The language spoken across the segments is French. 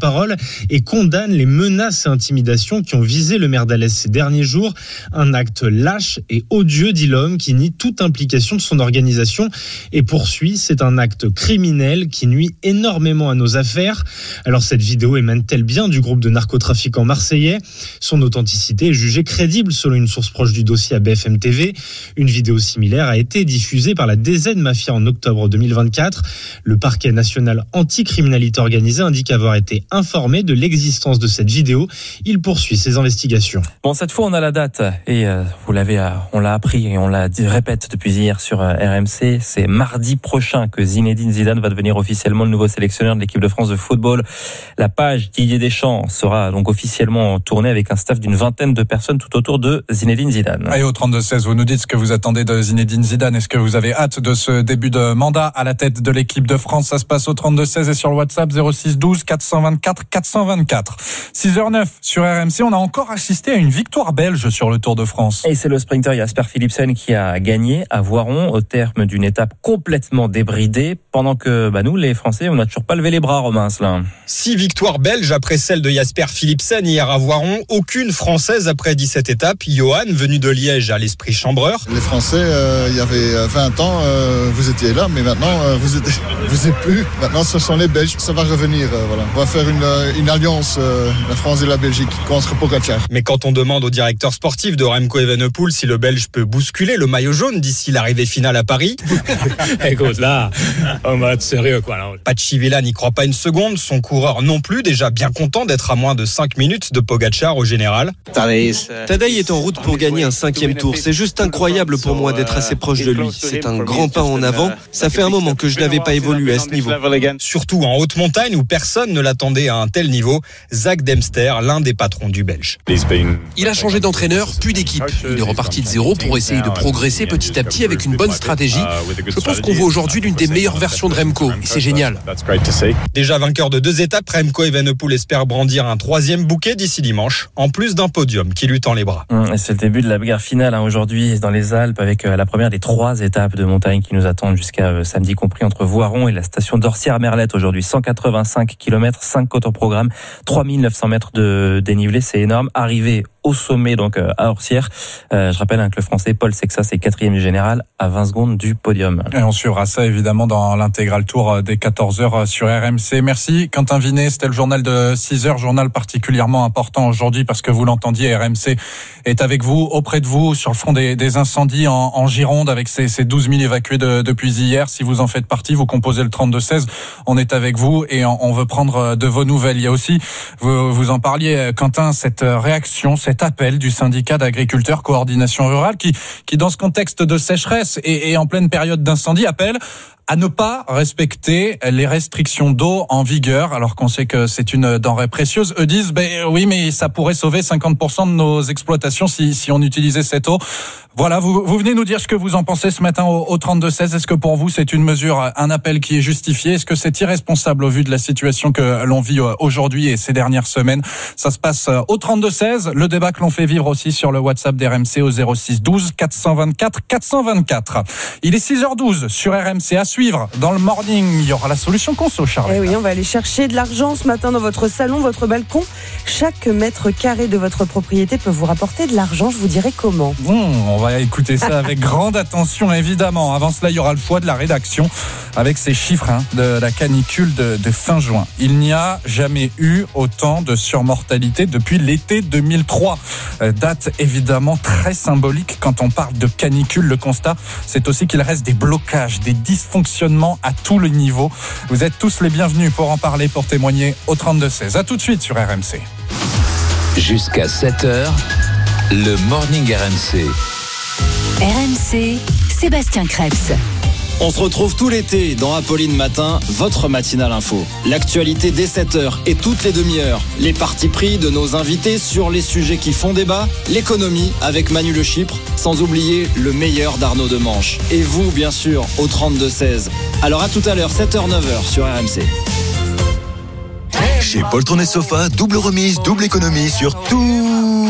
parole et condamne les menaces et intimidations qui ont visé le maire d'Alès ces derniers jours. Un acte lâche et odieux, dit l'homme, qui nie toute implication de son organisation et poursuit. C'est un acte criminel qui nuit énormément à nos affaires. Alors cette vidéo émane-t-elle bien du groupe de narcotrafiquants marseillais ? Son authenticité est jugée crédible selon une source proche du dossier à BFM TV. Une vidéo similaire a été diffusée par la DZ Mafia en octobre 2024. Le parquet national anti-criminalité organisée indique avoir été informé de l'existence de cette vidéo. Il poursuit ses investigations. Bon, cette fois on a la date et on l'a appris et on la répète depuis hier sur RMC. C'est mardi prochain que Zinedine Zidane va devenir officiellement le nouveau sélectionneur de l'équipe de France de football. La page Didier Deschamps sera donc officiellement tournée avec un staff d'une vingtaine de personnes tout autour de Zinedine Zidane. Et au 32-16, vous nous dites ce que vous attendez de Zinedine Zidane. Est-ce que vous avez hâte de ce début de mandat à la tête de l'équipe de France ? Ça se passe au 32-16 et sur le WhatsApp 06 12 424 424. 6h09 sur RMC. On a encore assisté à une victoire belge sur le Tour de France. Et c'est le sprinter Jasper Philipsen qui a gagné à Voiron au terme d'une étape complètement débridée. Pendant que nous, les Français, on n'a toujours pas levé les bras, Romain Asselin. 6 victoires belges après celle de Jasper Philipsen hier à Voiron. Aucune française après 17 étapes. Johan, venu de Liège, à l'esprit chambreur. Les Français, il y avait 20 ans, vous étiez là, mais maintenant, vous êtes plus. Maintenant, ce sont les Belges. Ça va revenir. Voilà. On va faire une alliance, la France et la Belgique, contre Pogacar. Mais quand on demande au directeur sportif de Remco Evenepoel si le Belge peut bousculer le maillot jaune d'ici l'arrivée finale à Paris. Écoute, là, on va être sérieux, quoi. Pachivila n'y croit pas une seconde. Son coureur non plus, déjà bien content d'être à moins de 5 minutes de Pogacar au général. Tadej est en route pour gagner un 5e tour. C'est juste incroyable pour moi d'être assez proche de lui. C'est un grand pas en avant. Ça fait un moment que je n'avais pas évolué à ce niveau. Surtout en haute montagne où personne ne l'attendait à un tel niveau. Zach Dempster, l'un des patrons du Belge. Il a changé d'entraîneur, puis d'équipe. Il est reparti de zéro pour essayer de progresser petit à petit avec une bonne stratégie. Je pense qu'on voit aujourd'hui l'une des meilleures versions de Remco. Et c'est génial. Déjà vainqueur de 2 étapes, Remco Evenepoel espère brandir un 3e bouquet d'ici dimanche, en plus d'un podium qui lui tend les bras. C'est le début de la guerre finale aujourd'hui dans les Alpes avec la première des 3 étapes de montagne qui nous attendent jusqu'à samedi compris entre Voiron et la station d'Orsières-Merlette aujourd'hui. 185 km, 5 côtes au programme, 3900 mètres de dénivelé, c'est énorme. Arrivé au sommet donc à Orsières. Je rappelle que le Français Paul Sexas est 4e du général à 20 secondes du podium. Et on suivra ça évidemment dans l'intégral tour des 14h sur RMC. Merci Quentin Vinet, c'était le journal de 6h, journal particulièrement important aujourd'hui parce que vous l'entendiez, RMC est avec vous, auprès de vous, sur le front des incendies en Gironde avec ces 12 000 évacués depuis hier. Si vous en faites partie, vous composez le 32-16, on est avec vous et on veut prendre de vos nouvelles. Il y a aussi, vous en parliez Quentin, cette réaction, cet appel du syndicat d'agriculteurs Coordination Rurale qui dans ce contexte de sécheresse et en pleine période d'incendie appelle à ne pas respecter les restrictions d'eau en vigueur, alors qu'on sait que c'est une denrée précieuse. Eux disent, oui, mais ça pourrait sauver 50% de nos exploitations si on utilisait cette eau. Voilà, vous venez nous dire ce que vous en pensez ce matin au 32-16. Est-ce que pour vous, c'est une mesure, un appel qui est justifié ? Est-ce que c'est irresponsable au vu de la situation que l'on vit aujourd'hui et ces dernières semaines ? Ça se passe au 32-16. Le débat que l'on fait vivre aussi sur le WhatsApp d'RMC au 06 12 424 424. Il est 6h12 sur RMC. À suivre dans le morning, il y aura la solution conso, Charles. Oui, on va aller chercher de l'argent ce matin dans votre salon, votre balcon. Chaque mètre carré de votre propriété peut vous rapporter de l'argent. Je vous dirai comment. On va écouter ça avec grande attention, évidemment. Avant cela, il y aura le choix de la rédaction avec ces chiffres de la canicule de fin juin. Il n'y a jamais eu autant de surmortalité depuis l'été 2003. Date évidemment très symbolique quand on parle de canicule. Le constat, c'est aussi qu'il reste des blocages, des dysfonctionnements à tous les niveaux. Vous êtes tous les bienvenus pour en parler, pour témoigner au 32-16. À tout de suite sur RMC. Jusqu'à 7h, le Morning RMC. RMC, Sébastien Krebs. On se retrouve tout l'été dans Apolline Matin, votre matinale info. L'actualité dès 7h et toutes les demi-heures. Les partis pris de nos invités sur les sujets qui font débat. L'économie avec Manu Le Chypre, sans oublier le meilleur d'Arnaud Demanche. Et vous, bien sûr, au 32-16. Alors à tout à l'heure, 7h-9h sur RMC. Chez Poltron et Sofa, double remise, double économie sur tous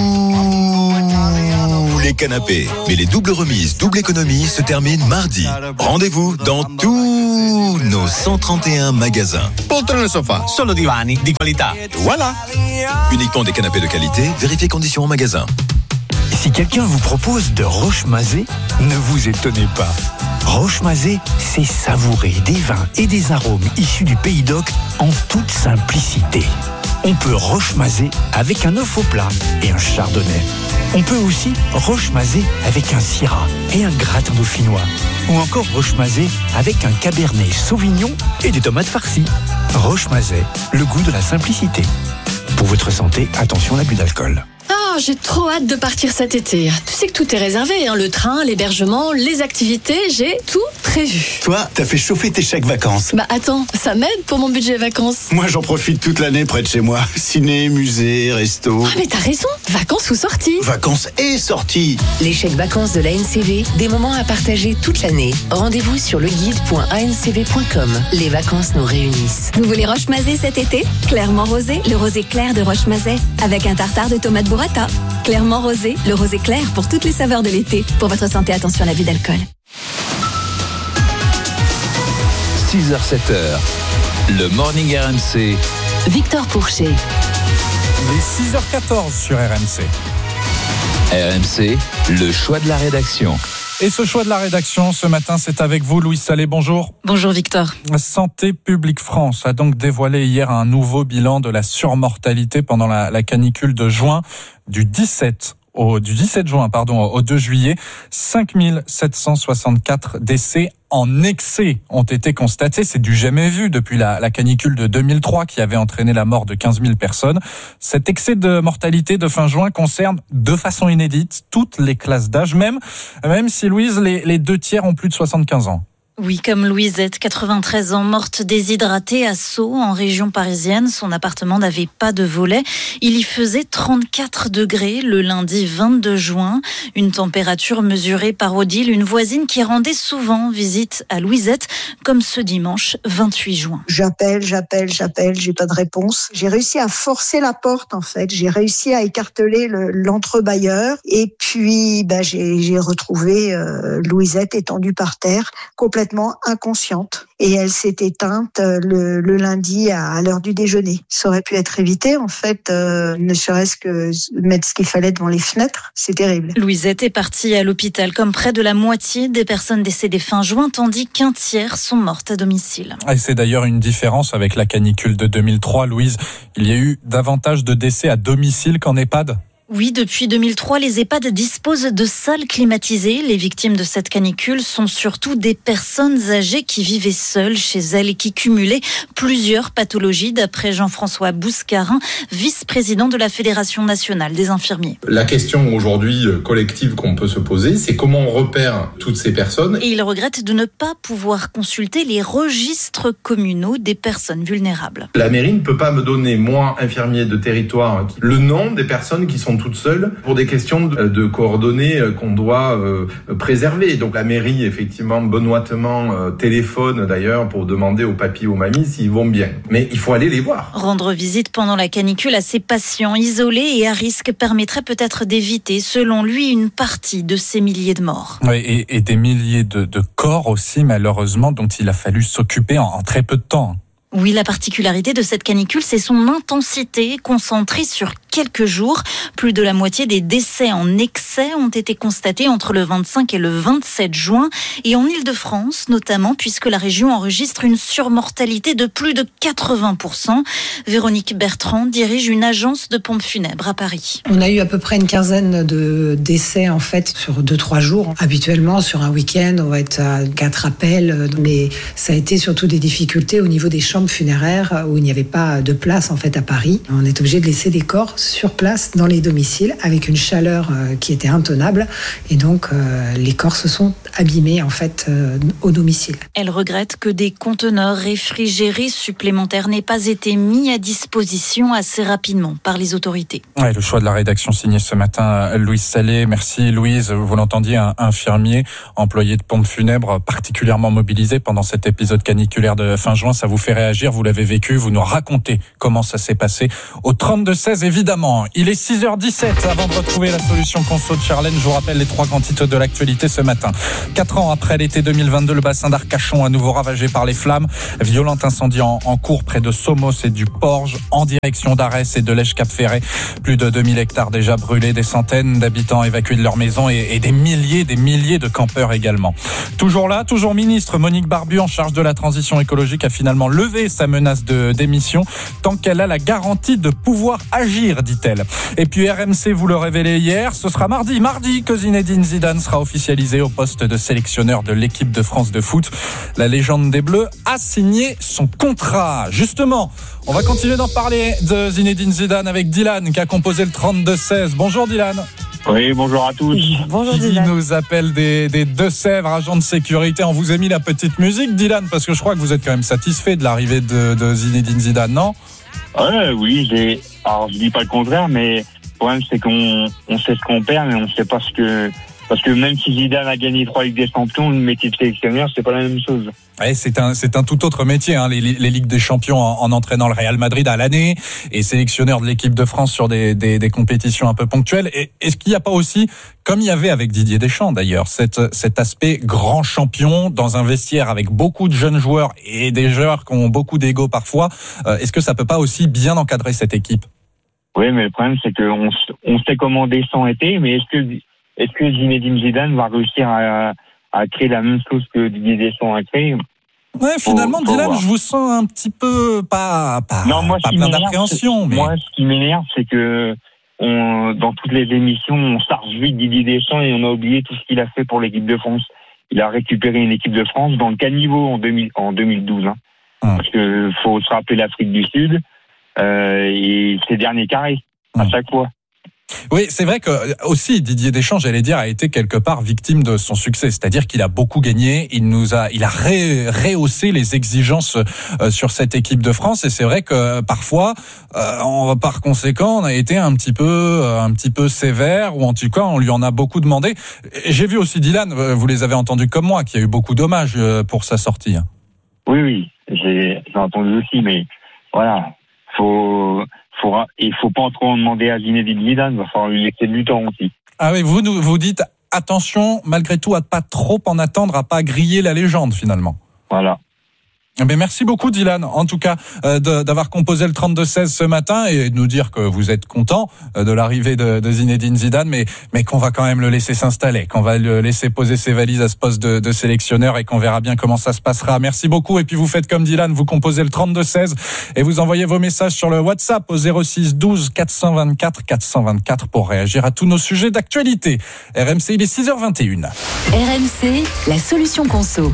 les canapés. Mais les doubles remises, double économie se terminent mardi. Rendez-vous dans tous tous nos 131 magasins. Poltrone sofa, solo divani di qualità. Voilà. Uniquement des canapés de qualité, vérifiez conditions en magasin. Si quelqu'un vous propose de Roche-Mazet, ne vous étonnez pas. Roche-Mazet, c'est savourer des vins et des arômes issus du Pays d'Oc en toute simplicité. On peut Roche-Mazet avec un œuf au plat et un chardonnay. On peut aussi Roche-Mazet avec un syrah et un gratin dauphinois. Ou encore Roche-Mazet avec un cabernet sauvignon et des tomates farcies. Roche-Mazet, le goût de la simplicité. Pour votre santé, attention à l'abus d'alcool. Oh, j'ai trop hâte de partir cet été. Tu sais que tout est réservé, hein, le train, l'hébergement, les activités, j'ai tout prévu. Toi, t'as fait chauffer tes chèques vacances. Bah attends, ça m'aide pour mon budget vacances. Moi, j'en profite toute l'année près de chez moi. Ciné, musée, resto. Ah mais t'as raison, vacances ou sorties. Vacances et sorties. Les chèques vacances de l'ANCV, des moments à partager toute l'année. Rendez-vous sur leguide.ancv.com. Les vacances nous réunissent. Vous voulez Roche-Mazet cet été? Clairement rosé, le rosé clair de Roche-Mazet, avec un tartare de tomates burrata. Clairement rosé, le rosé clair pour toutes les saveurs de l'été. Pour votre santé, attention à l'abus d'alcool. 6h, 7h, le Morning RMC. Victor Pourchet. Les 6h14 sur RMC. RMC, le choix de la rédaction. Et ce choix de la rédaction, ce matin, c'est avec vous, Louise Salé. Bonjour. Bonjour, Victor. Santé publique France a donc dévoilé hier un nouveau bilan de la surmortalité pendant la canicule de juin, du 17 juin au 2 juillet. 5764 décès en excès ont été constatés. C'est du jamais vu depuis la canicule de 2003 qui avait entraîné la mort de 15 000 personnes. Cet excès de mortalité de fin juin concerne de façon inédite toutes les classes d'âge, même si, Louise, les 2/3 ont plus de 75 ans. Oui, comme Louisette, 93 ans, morte déshydratée à Sceaux, en région parisienne. Son appartement n'avait pas de volet. Il y faisait 34 degrés le lundi 22 juin. Une température mesurée par Odile, une voisine qui rendait souvent visite à Louisette, comme ce dimanche 28 juin. J'appelle, j'ai pas de réponse. J'ai réussi à forcer la porte, en fait. J'ai réussi à écarteler l'entrebâilleur. Et puis, j'ai retrouvé Louisette étendue par terre, complètement inconsciente, et elle s'est éteinte le lundi à l'heure du déjeuner. Ça aurait pu être évité, en fait, ne serait-ce que mettre ce qu'il fallait devant les fenêtres. C'est terrible. Louisette est partie à l'hôpital comme près de la moitié des personnes décédées fin juin, tandis qu'un tiers sont mortes à domicile. Et c'est d'ailleurs une différence avec la canicule de 2003, Louise. Il y a eu davantage de décès à domicile qu'en EHPAD. Oui, depuis 2003, les EHPAD disposent de salles climatisées. Les victimes de cette canicule sont surtout des personnes âgées qui vivaient seules chez elles et qui cumulaient plusieurs pathologies, d'après Jean-François Bouscarin, vice-président de la Fédération nationale des infirmiers. La question aujourd'hui collective qu'on peut se poser, c'est comment on repère toutes ces personnes. Et il regrette de ne pas pouvoir consulter les registres communaux des personnes vulnérables. La mairie ne peut pas me donner, moi, infirmier de territoire, le nom des personnes qui sont toutes seules pour des questions de coordonnées qu'on doit préserver. Donc la mairie, effectivement, benoîtement téléphone d'ailleurs pour demander aux papis, aux mamies s'ils vont bien. Mais il faut aller les voir. Rendre visite pendant la canicule à ces patients isolés et à risque permettrait peut-être d'éviter, selon lui, une partie de ces milliers de morts. Oui, et des milliers de corps aussi, malheureusement, dont il a fallu s'occuper en très peu de temps. Oui, la particularité de cette canicule, c'est son intensité concentrée sur quelques jours. Plus de la moitié des décès en excès ont été constatés entre le 25 et le 27 juin. Et en Île-de-France, notamment, puisque la région enregistre une surmortalité de plus de 80%. Véronique Bertrand dirige une agence de pompes funèbres à Paris. On a eu à peu près une quinzaine de décès, en fait, sur 2-3 jours. Habituellement, sur un week-end, on va être à 4 appels. Mais ça a été surtout des difficultés au niveau des chambres funéraires où il n'y avait pas de place en fait à Paris. On est obligé de laisser des corps sur place dans les domiciles avec une chaleur qui était intenable et donc les corps se sont abîmés en fait au domicile. Elle regrette que des conteneurs réfrigérés supplémentaires n'aient pas été mis à disposition assez rapidement par les autorités. Ouais, le choix de la rédaction signé ce matin Louise Salé. Merci Louise, vous l'entendiez, un infirmier, employé de pompes funèbres particulièrement mobilisé pendant cet épisode caniculaire de fin juin. Ça vous fait réagir, vous l'avez vécu, vous nous racontez comment ça s'est passé au 32-16 évidemment. évidemment. Il est 6h17 avant de retrouver la solution conso de Charlène. Je vous rappelle les 3 grands titres de l'actualité ce matin. 4 ans après l'été 2022, le bassin d'Arcachon à nouveau ravagé par les flammes. Violent incendie en cours près de Somos et du Porge, en direction d'Arès et de Lèche-Cap-Ferré. Plus de 2000 hectares déjà brûlés, des centaines d'habitants évacués de leur maison et des milliers de campeurs également. Toujours là, toujours ministre, Monique Barbu en charge de la transition écologique a finalement levé sa menace de démission tant qu'elle a la garantie de pouvoir agir, dit-elle. Et puis RMC vous le révélait hier, ce sera mardi que Zinedine Zidane sera officialisé au poste de sélectionneur de l'équipe de France de foot. La légende des Bleus a signé son contrat. Justement, on va continuer d'en parler de Zinedine Zidane avec Dylan qui a composé le 32-16. Bonjour Dylan. Oui, bonjour à tous. Bonjour Qui Dylan. nous appelle des Deux-Sèvres, agents de sécurité. On vous a mis la petite musique, Dylan, parce que je crois que vous êtes quand même satisfait de l'arrivée de Zinedine Zidane, non ? Oui, alors je dis pas le contraire, mais le problème c'est qu'on sait ce qu'on perd, mais on sait pas ce que... Parce que même si Zidane a gagné 3 Ligues des Champions, le métier de sélectionneur, c'est pas la même chose. Ouais, c'est un tout autre métier, hein, les Ligues des Champions en entraînant le Real Madrid à l'année et sélectionneur de l'équipe de France sur des compétitions un peu ponctuelles. Et est-ce qu'il n'y a pas aussi, comme il y avait avec Didier Deschamps d'ailleurs, cet aspect grand champion dans un vestiaire avec beaucoup de jeunes joueurs et des joueurs qui ont beaucoup d'ego parfois, est-ce que ça peut pas aussi bien encadrer cette équipe ? Oui, mais le problème c'est qu'on sait comment Deschamps était, mais est-ce que Zinedine Zidane va réussir à créer la même chose que Didier Deschamps a créé? Ouais, finalement, Dylan, je vous sens un petit peu pas plein d'appréhension. Moi, ce qui m'énerve, c'est que dans toutes les émissions, on charge vite Didier Deschamps et on a oublié tout ce qu'il a fait pour l'équipe de France. Il a récupéré une équipe de France dans le caniveau en 2012. Hein. Parce que faut se rappeler l'Afrique du Sud et ses derniers carrés à chaque fois. Oui, c'est vrai que aussi Didier Deschamps, j'allais dire, a été quelque part victime de son succès. C'est-à-dire qu'il a beaucoup gagné, il a rehaussé les exigences sur cette équipe de France. Et c'est vrai que parfois, par conséquent, on a été un petit peu sévère, ou en tout cas, on lui en a beaucoup demandé. J'ai vu aussi Dylan, vous les avez entendus comme moi, qu'il y a eu beaucoup d'hommages pour sa sortie. Oui, j'ai entendu aussi, mais voilà, il faut pas trop en demander à Zinedine Zidane, il va falloir lui laisser du temps aussi. Ah oui, vous dites attention malgré tout à pas trop en attendre, à pas griller la légende finalement. Voilà. Mais merci beaucoup Dylan, en tout cas d'avoir composé le 32-16 ce matin et de nous dire que vous êtes content de l'arrivée de Zinedine Zidane, mais qu'on va quand même le laisser s'installer, qu'on va le laisser poser ses valises à ce poste de sélectionneur et qu'on verra bien comment ça se passera. Merci beaucoup et puis vous faites comme Dylan, vous composez le 32-16 et vous envoyez vos messages sur le WhatsApp au 06 12 424 424 pour réagir à tous nos sujets d'actualité. RMC, il est 6h21. RMC, la solution conso.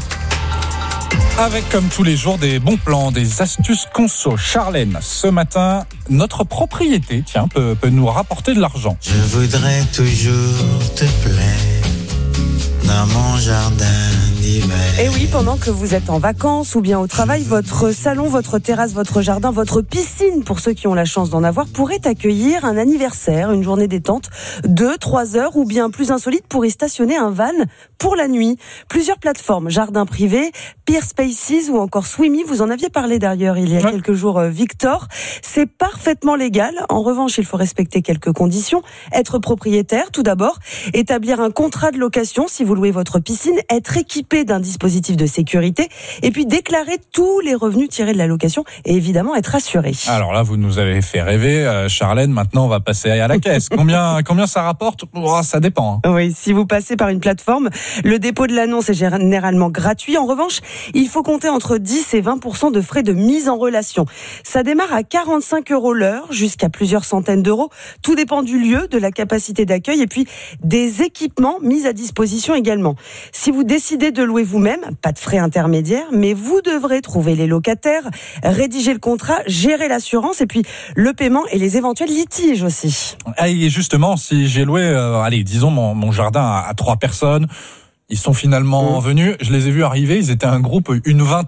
Avec, comme tous les jours, des bons plans, des astuces conso. Charlène, ce matin, notre propriété, peut nous rapporter de l'argent. Je voudrais toujours te plaire dans mon jardin d'hiver. Et oui, pendant que vous êtes en vacances ou bien au travail, votre salon, votre terrasse, votre jardin, votre piscine, pour ceux qui ont la chance d'en avoir, pourrait accueillir un anniversaire, une journée détente, 2-3 heures ou bien plus insolite pour y stationner un van pour la nuit. Plusieurs plateformes, jardin privé, Peer Spaces ou encore Swimmy, vous en aviez parlé d'ailleurs il y a quelques jours, Victor. C'est parfaitement légal. En revanche, il faut respecter quelques conditions. Être propriétaire, tout d'abord. Établir un contrat de location si vous louez votre piscine. Être équipé d'un dispositif de sécurité. Et puis déclarer tous les revenus tirés de la location et évidemment être assuré. Alors là, vous nous avez fait rêver, Charlène. Maintenant, on va passer à la caisse. Combien ça rapporte ? Ça dépend. Oui, si vous passez par une plateforme, le dépôt de l'annonce est généralement gratuit. En revanche, il faut compter entre 10 et 20% de frais de mise en relation. Ça démarre à 45 € l'heure, jusqu'à plusieurs centaines d'euros. Tout dépend du lieu, de la capacité d'accueil et puis des équipements mis à disposition également. Si vous décidez de louer vous-même, pas de frais intermédiaires, mais vous devrez trouver les locataires, rédiger le contrat, gérer l'assurance et puis le paiement et les éventuels litiges aussi. Et justement, si j'ai loué, disons mon jardin à 3 personnes, ils sont finalement venus, je les ai vus arriver, ils étaient un groupe, une vingtaine.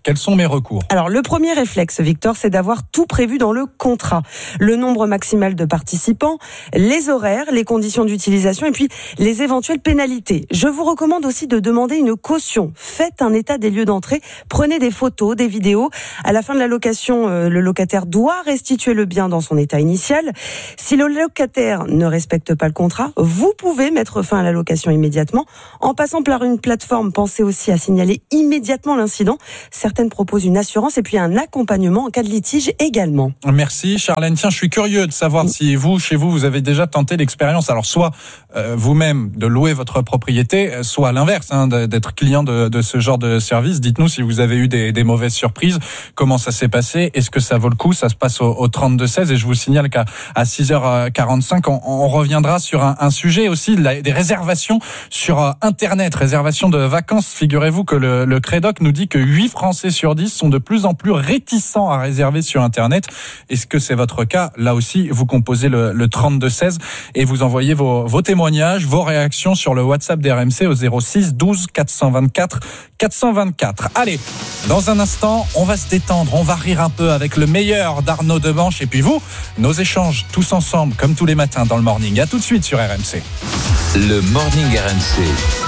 Quels sont mes recours ? Alors, le premier réflexe, Victor, c'est d'avoir tout prévu dans le contrat. Le nombre maximal de participants, les horaires, les conditions d'utilisation et puis les éventuelles pénalités. Je vous recommande aussi de demander une caution. Faites un état des lieux d'entrée, prenez des photos, des vidéos. À la fin de la location, le locataire doit restituer le bien dans son état initial. Si le locataire ne respecte pas le contrat, vous pouvez mettre fin à la location immédiatement. En passant par une plateforme, pensez aussi à signaler immédiatement l'incident. Certaines proposent une assurance et puis un accompagnement en cas de litige également. Merci Charlène. Tiens, je suis curieux de savoir si chez vous, vous avez déjà tenté l'expérience. Alors soit vous-même de louer votre propriété, soit à l'inverse, d'être client de ce genre de service. Dites-nous si vous avez eu des mauvaises surprises. Comment ça s'est passé ? Est-ce que ça vaut le coup ? Ça se passe au 32-16 et je vous signale qu'à 6h45, on reviendra sur un sujet aussi, des réservations sur Internet, réservation de vacances. Figurez-vous que le Crédoc nous dit que 8 Français sur 10 sont de plus en plus réticents à réserver sur Internet. Est-ce que c'est votre cas ? Là aussi, vous composez le 32-16 et vous envoyez vos témoignages, vos réactions sur le WhatsApp d'RMC au 06 12 424 424. Allez, dans un instant, on va se détendre, on va rire un peu avec le meilleur d'Arnaud Demanche et puis vous, nos échanges tous ensemble comme tous les matins dans le morning. À tout de suite sur RMC. Le morning RMC.